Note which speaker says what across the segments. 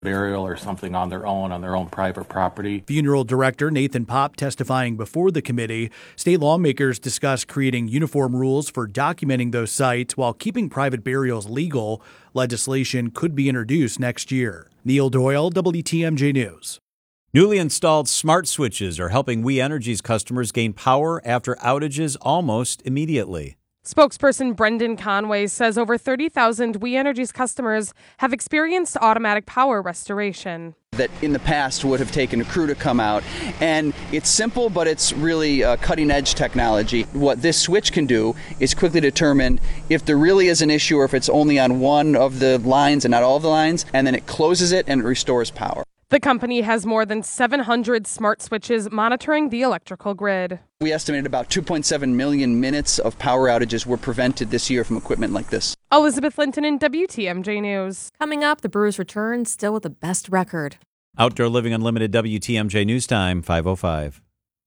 Speaker 1: burial or something on their own private property.
Speaker 2: Funeral director Nathan Pop testifying before the committee. State lawmakers discussed creating uniform rules for documenting those sites while keeping private burials legal. Legislation could be introduced next year. Neil Doyle, WTMJ News.
Speaker 3: Newly installed smart switches are helping We Energies customers gain power after outages almost immediately.
Speaker 4: Spokesperson Brendan Conway says over 30,000 We Energies customers have experienced automatic power restoration.
Speaker 5: That in the past would have taken a crew to come out. And it's simple, but it's really cutting edge technology. What this switch can do is quickly determine if there really is an issue or if it's only on one of the lines and not all of the lines, and then it closes it and it restores power.
Speaker 4: The company has more than 700 smart switches monitoring the electrical grid.
Speaker 5: We estimated about 2.7 million minutes of power outages were prevented this year from equipment like this.
Speaker 4: Elizabeth Linton in WTMJ News.
Speaker 6: Coming up, the Brewers return still with the best record.
Speaker 3: Outdoor Living Unlimited WTMJ News Time, 5:05.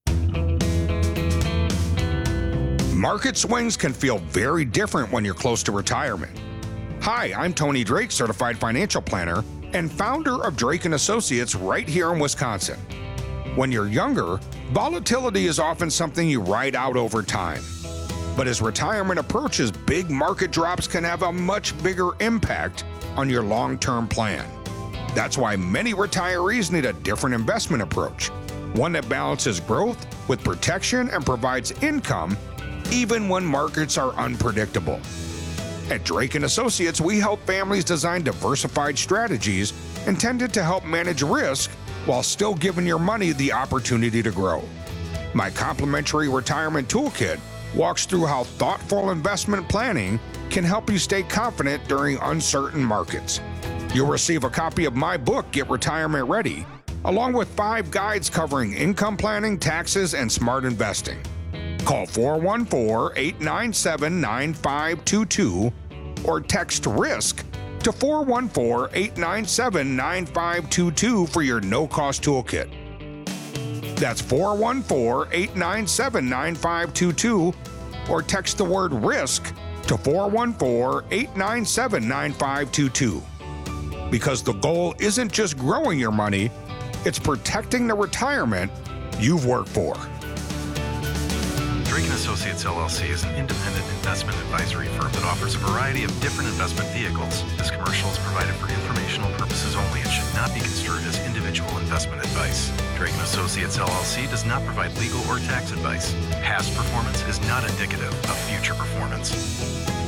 Speaker 7: Market swings can feel very different when you're close to retirement. Hi, I'm Tony Drake, Certified Financial Planner and founder of Drake & Associates right here in Wisconsin. When you're younger, volatility is often something you ride out over time. But as retirement approaches, big market drops can have a much bigger impact on your long-term plan. That's why many retirees need a different investment approach, one that balances growth with protection and provides income even when markets are unpredictable. At Drake & Associates, we help families design diversified strategies intended to help manage risk while still giving your money the opportunity to grow. My complimentary retirement toolkit walks through how thoughtful investment planning can help you stay confident during uncertain markets. You'll receive a copy of my book, Get Retirement Ready, along with 5 guides covering income planning, taxes, and smart investing. Call 414-897-9522 or text RISK to 414-897-9522 for your no-cost toolkit. That's 414-897-9522 or text the word RISK to 414-897-9522. Because the goal isn't just growing your money, it's protecting the retirement you've worked for.
Speaker 8: Drake & Associates LLC is an independent investment advisory firm that offers a variety of different investment vehicles. This commercial is provided for informational purposes only and should not be construed as individual investment advice. Drake & Associates LLC does not provide legal or tax advice. Past performance is not indicative of future performance.